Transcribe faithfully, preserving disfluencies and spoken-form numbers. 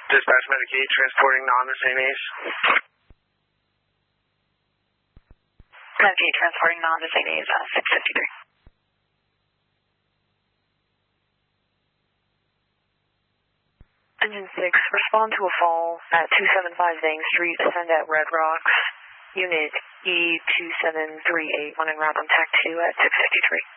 Dispatch Medicaid transporting non-detainees. Medicaid transporting non-detainees, uh, six fifty-three. Engine six, respond to a fall at two seventy-five Zang Street, ascend at Red Rocks, unit E two seven three eight, one en route on T A C two at six fifty-three.